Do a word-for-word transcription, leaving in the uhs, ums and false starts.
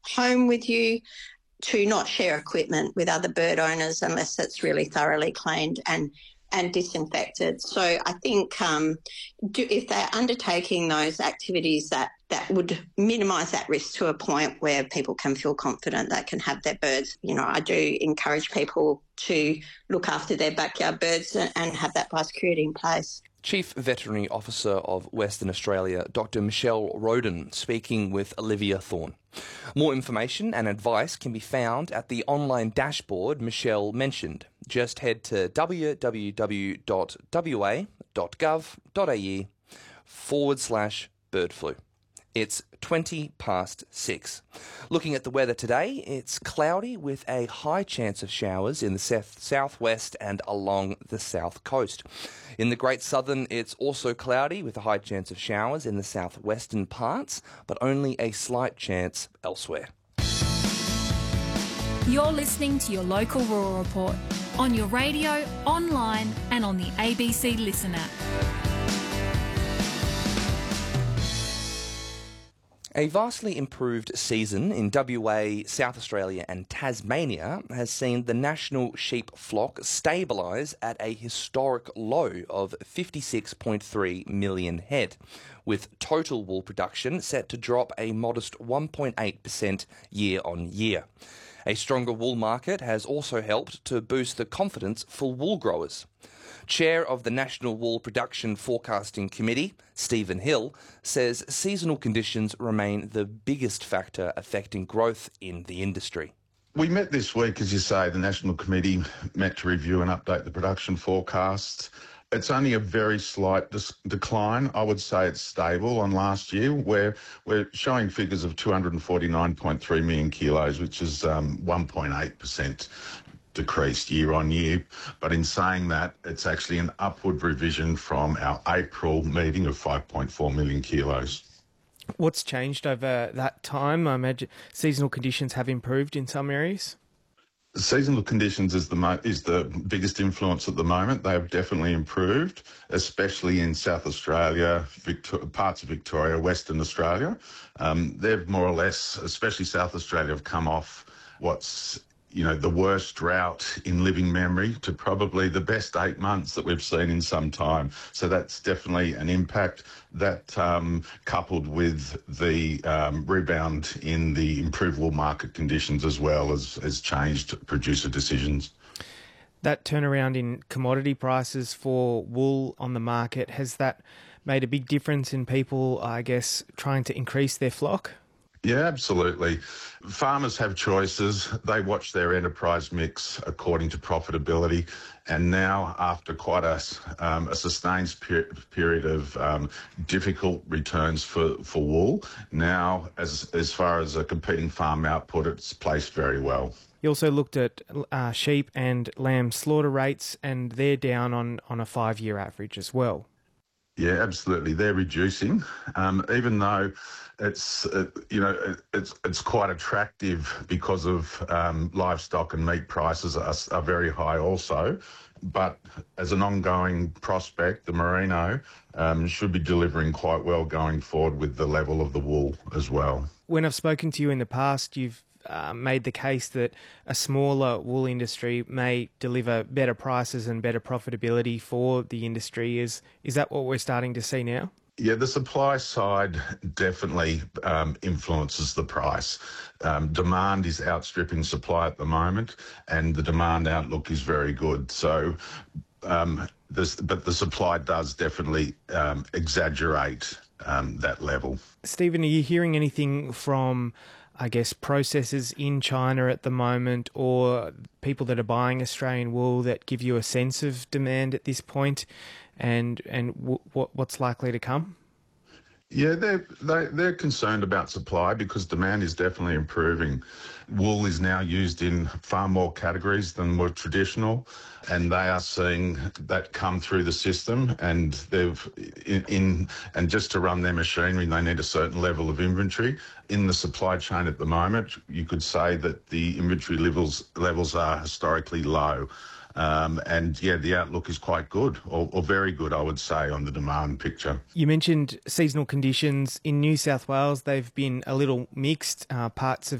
home with you, to not share equipment with other bird owners unless it's really thoroughly cleaned and and disinfected. So I think um, do, if they're undertaking those activities, that, that would minimise that risk to a point where people can feel confident they can have their birds. You know, I do encourage people to look after their backyard birds and, and have that biosecurity in place. Chief Veterinary Officer of Western Australia, Doctor Michelle Roden, speaking with Olivia Thorne. More information and advice can be found at the online dashboard Michelle mentioned. Just head to www.wa.gov.au forward slash bird flu. It's twenty past six. Looking at the weather today, it's cloudy with a high chance of showers in the south southwest and along the south coast. In the Great Southern, it's also cloudy with a high chance of showers in the southwestern parts, but only a slight chance elsewhere. You're listening to your local Rural Report on your radio, online and on the A B C Listen app. A vastly improved season in W A, South Australia and Tasmania has seen the national sheep flock stabilise at a historic low of fifty-six point three million head, with total wool production set to drop a modest one point eight percent year on year. A stronger wool market has also helped to boost the confidence for wool growers. Chair of the National Wool Production Forecasting Committee, Stephen Hill, says seasonal conditions remain the biggest factor affecting growth in the industry. We met this week, as you say, the National Committee met to review and update the production forecasts. It's only a very slight dis- decline. I would say it's stable on last year, where we're showing figures of two hundred forty-nine point three million kilos, which is um, one point eight percent decreased year on year. But in saying that, it's actually an upward revision from our April meeting of five point four million kilos. What's changed over that time? I imagine seasonal conditions have improved in some areas. Seasonal conditions is the mo- is the biggest influence at the moment. They have definitely improved, especially in South Australia, Victor- parts of Victoria, Western Australia. Um, they've more or less, especially South Australia, have come off what's you know, the worst drought in living memory to probably the best eight months that we've seen in some time. So that's definitely an impact. That um, coupled with the um, rebound in the improved wool market conditions as well as has changed producer decisions. That turnaround in commodity prices for wool on the market, has that made a big difference in people, I guess, trying to increase their flock? Yeah, absolutely. Farmers have choices. They watch their enterprise mix according to profitability. And now, after quite a, um, a sustained per- period of um, difficult returns for, for wool, now, as, as far as a competing farm output, it's placed very well. You also looked at uh, sheep and lamb slaughter rates, and they're down on, on a five-year average as well. Yeah, absolutely. They're reducing, um, even though it's uh, you know it, it's it's quite attractive because of um, livestock and meat prices are, are very high also. But as an ongoing prospect, the merino um, should be delivering quite well going forward with the level of the wool as well. When I've spoken to you in the past, you've Uh, made the case that a smaller wool industry may deliver better prices and better profitability for the industry. Is is that what we're starting to see now? Yeah, the supply side definitely um, influences the price. Um, demand is outstripping supply at the moment, and the demand outlook is very good. So, um, this, but the supply does definitely um, exaggerate um, that level. Stephen, are you hearing anything from, I guess, processors in China at the moment, or people that are buying Australian wool that give you a sense of demand at this point, and and w- what what's likely to come? Yeah, they're, they, they're concerned about supply because demand is definitely improving. Wool is now used in far more categories than were traditional, and they are seeing that come through the system, and they've in, in and just to run their machinery, they need a certain level of inventory. In the supply chain at the moment, you could say that the inventory levels levels are historically low. Um, and, yeah, the outlook is quite good, or, or very good, I would say, on the demand picture. You mentioned seasonal conditions in New South Wales. They've been a little mixed. Uh, parts of